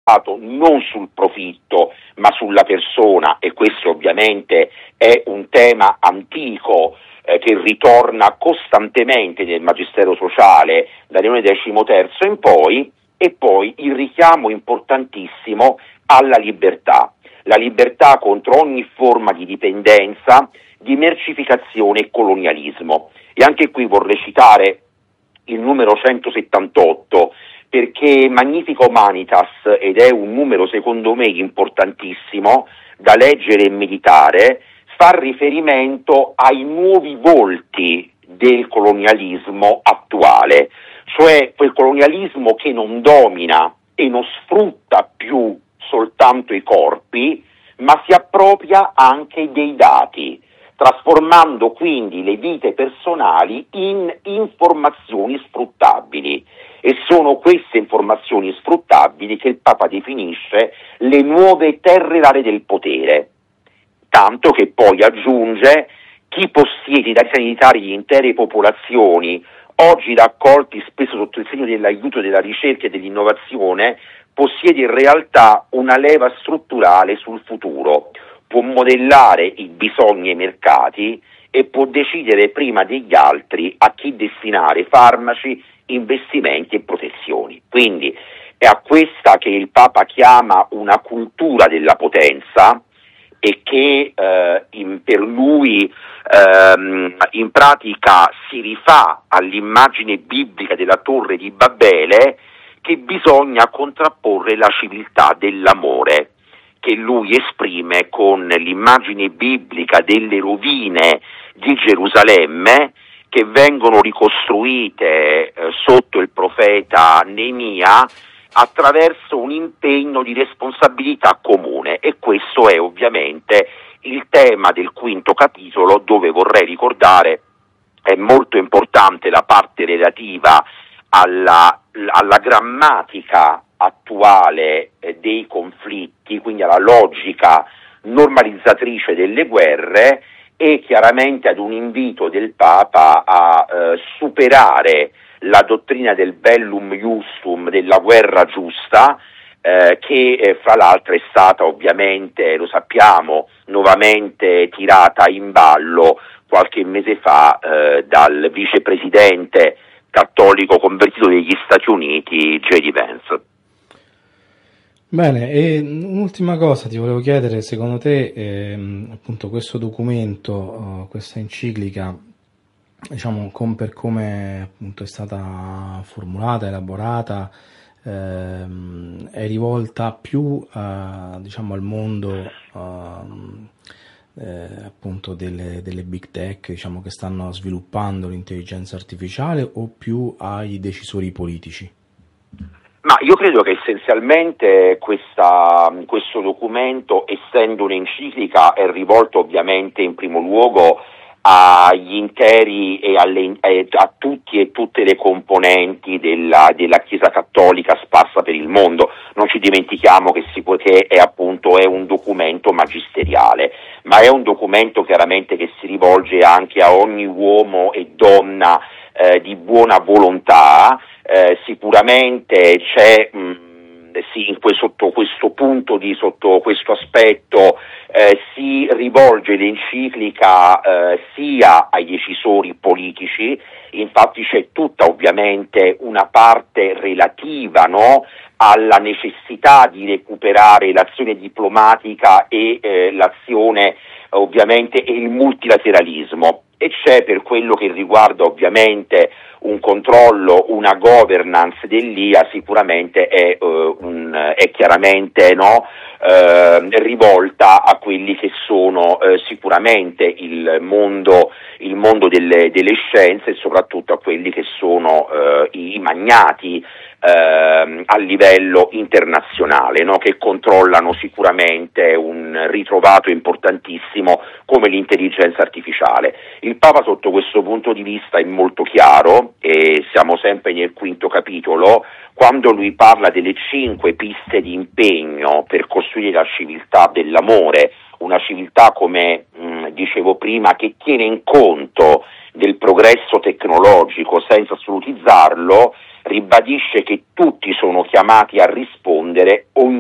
non sul profitto ma sulla persona, e questo ovviamente è un tema antico che ritorna costantemente nel Magistero sociale da Leone XIII in poi, e poi il richiamo importantissimo alla libertà, la libertà contro ogni forma di dipendenza, di mercificazione e colonialismo. E anche qui vorrei citare il numero 178, perché Magnifica Humanitas, ed è un numero secondo me importantissimo da leggere e meditare, fa riferimento ai nuovi volti del colonialismo attuale, cioè quel colonialismo che non domina e non sfrutta più soltanto i corpi, ma si appropria anche dei dati, trasformando quindi le vite personali in informazioni sfruttabili. E sono queste informazioni sfruttabili che il Papa definisce le nuove terre rare del potere, tanto che poi aggiunge: chi possiede i dati sanitari di intere popolazioni, oggi raccolti spesso sotto il segno dell'aiuto della ricerca e dell'innovazione, possiede in realtà una leva strutturale sul futuro, può modellare i bisogni e i mercati e può decidere prima degli altri a chi destinare farmaci, investimenti e protezioni. Quindi è a questa che il Papa chiama una cultura della potenza, e che per lui in pratica si rifà all'immagine biblica della Torre di Babele, che bisogna contrapporre la civiltà dell'amore, che lui esprime con l'immagine biblica delle rovine di Gerusalemme che vengono ricostruite sotto il profeta Neemia attraverso un impegno di responsabilità comune. E questo è ovviamente il tema del quinto capitolo, dove vorrei ricordare è molto importante la parte relativa alla grammatica attuale dei conflitti, quindi alla logica normalizzatrice delle guerre, e chiaramente ad un invito del Papa a superare la dottrina del bellum justum, della guerra giusta, che fra l'altro è stata ovviamente, lo sappiamo, nuovamente tirata in ballo qualche mese fa dal vicepresidente cattolico convertito degli Stati Uniti, J.D. Vance. Bene, e un'ultima cosa ti volevo chiedere: secondo te appunto questo documento, questa enciclica, diciamo, per come appunto è stata formulata, elaborata, è rivolta più diciamo al mondo appunto delle big tech, diciamo, che stanno sviluppando l'intelligenza artificiale, o più ai decisori politici? Ma io credo che essenzialmente questo documento, essendo un'enciclica, è rivolto ovviamente in primo luogo agli interi e a tutti e tutte le componenti della Chiesa Cattolica sparsa per il mondo. Non ci dimentichiamo che è un documento magisteriale, ma è un documento chiaramente che si rivolge anche a ogni uomo e donna di buona volontà. Sicuramente c'è sotto questo aspetto si rivolge l'enciclica sia ai decisori politici. Infatti c'è tutta ovviamente una parte relativa, no, alla necessità di recuperare l'azione diplomatica e l'azione ovviamente e il multilateralismo, e c'è, per quello che riguarda ovviamente un controllo, una governance dell'IA, sicuramente è chiaramente rivolta a quelli che sono sicuramente il mondo delle scienze, e soprattutto a quelli che sono i magnati a livello internazionale, no? Che controllano sicuramente un ritrovato importantissimo come l'intelligenza artificiale. Il Papa sotto questo punto di vista è molto chiaro, e siamo sempre nel quinto capitolo, quando lui parla delle 5 piste di impegno per costruire la civiltà dell'amore, una civiltà, come dicevo prima, che tiene in conto del progresso tecnologico senza assolutizzarlo. Ribadisce che tutti sono chiamati a rispondere, ognuno